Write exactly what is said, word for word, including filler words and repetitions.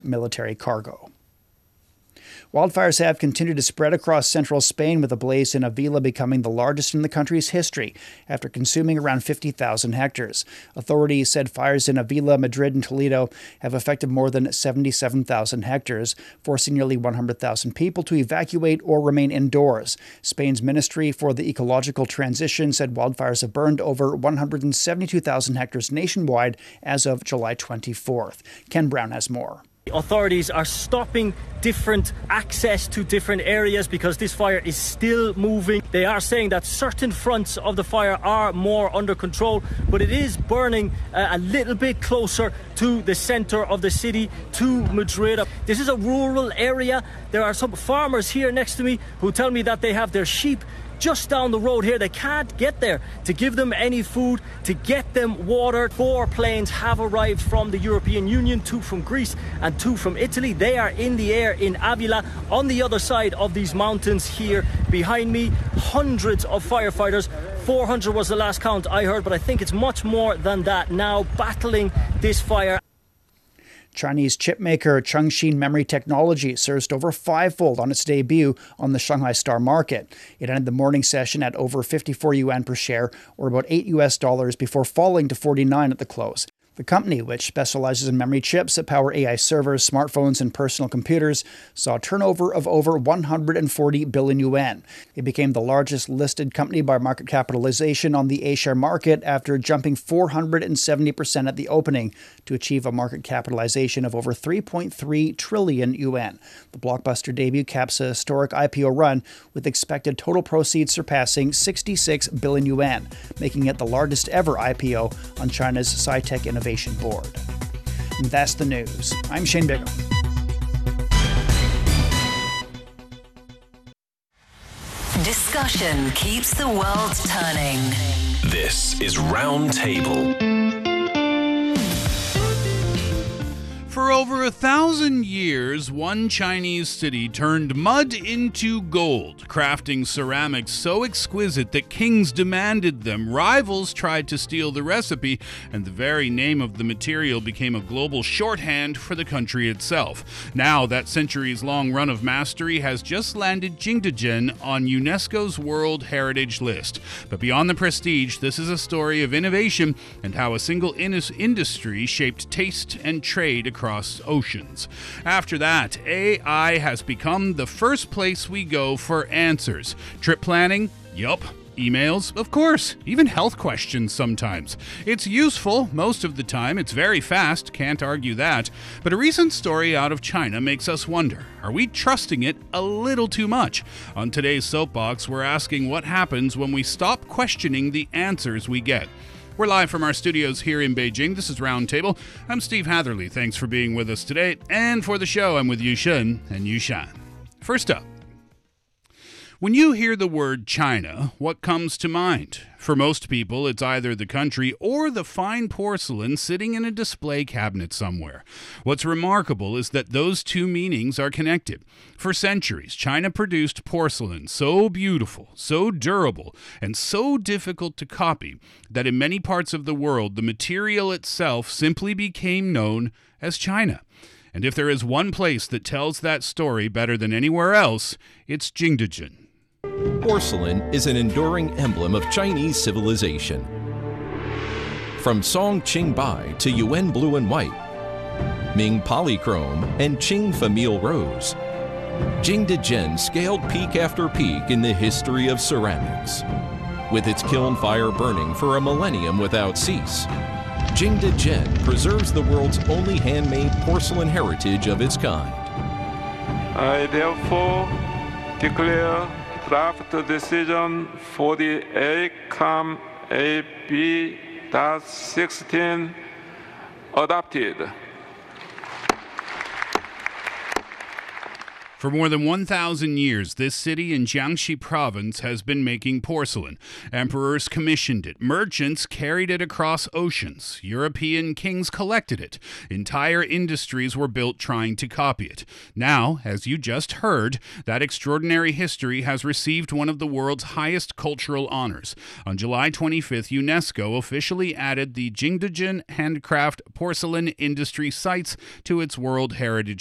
military cargo. Wildfires have continued to spread across central Spain, with a blaze in Avila becoming the largest in the country's history after consuming around fifty thousand hectares. Authorities said fires in Avila, Madrid, and Toledo have affected more than seventy-seven thousand hectares, forcing nearly one hundred thousand people to evacuate or remain indoors. Spain's Ministry for the Ecological Transition said wildfires have burned over one hundred seventy-two thousand hectares nationwide as of July twenty-fourth. Ken Brown has more. Authorities are stopping different access to different areas because this fire is still moving. They are saying that certain fronts of the fire are more under control, but it is burning uh, a little bit closer to the center of the city, to Madrid. This is a rural area. There are some farmers here next to me who tell me that they have their sheep just down the road here. They can't get there to give them any food, to get them water. Four planes have arrived from the European Union, two from Greece and two from Italy. They are in the air in Avila, on the other side of these mountains here behind me. Hundreds of firefighters. four hundred was the last count I heard, but I think it's much more than that now, battling this fire. Chinese chipmaker Chongqing Memory Technology surged over fivefold on its debut on the Shanghai Star Market. It ended the morning session at over fifty-four yuan per share, or about eight U S dollars, before falling to forty-nine at the close. The company, which specializes in memory chips that power A I servers, smartphones, and personal computers, saw a turnover of over one hundred forty billion yuan. It became the largest listed company by market capitalization on the A-share market after jumping four hundred seventy percent at the opening to achieve a market capitalization of over three point three trillion yuan. The blockbuster debut caps a historic I P O run, with expected total proceeds surpassing sixty-six billion yuan, making it the largest ever I P O on China's Sci-Tech Innovation Board. And that's the news. I'm Shane Bigham. Discussion keeps the world turning. This is Roundtable. For over a thousand years, one Chinese city turned mud into gold, crafting ceramics so exquisite that kings demanded them. Rivals tried to steal the recipe, and the very name of the material became a global shorthand for the country itself. Now, that centuries-long run of mastery has just landed Jingdezhen on UNESCO's World Heritage List. But beyond the prestige, this is a story of innovation and how a single in- industry shaped taste and trade across across oceans. After that, A I has become the first place we go for answers. Trip planning? Yup. Emails? Of course. Even health questions sometimes. It's useful most of the time. It's very fast. Can't argue that. But a recent story out of China makes us wonder, are we trusting it a little too much? On today's Soapbox, we're asking what happens when we stop questioning the answers we get. We're live from our studios here in Beijing. This is Roundtable. I'm Steve Hatherley. Thanks for being with us today. And for the show, I'm with Yu Shen and Yu Shan. First up, when you hear the word China, what comes to mind? For most people, it's either the country or the fine porcelain sitting in a display cabinet somewhere. What's remarkable is that those two meanings are connected. For centuries, China produced porcelain so beautiful, so durable, and so difficult to copy that in many parts of the world, the material itself simply became known as China. And if there is one place that tells that story better than anywhere else, it's Jingdezhen. Porcelain is an enduring emblem of Chinese civilization. From Song Qingbai to Yuan Blue and White, Ming Polychrome and Qing Famille Rose, Jingdezhen scaled peak after peak in the history of ceramics. With its kiln fire burning for a millennium without cease, Jingdezhen preserves the world's only handmade porcelain heritage of its kind. I therefore declare draft decision for the A C O M A B sixteen adopted. For more than one thousand years, this city in Jiangxi province has been making porcelain. Emperors commissioned it. Merchants carried it across oceans. European kings collected it. Entire industries were built trying to copy it. Now, as you just heard, that extraordinary history has received one of the world's highest cultural honors. On July twenty-fifth, UNESCO officially added the Jingdezhen handcraft porcelain industry sites to its World Heritage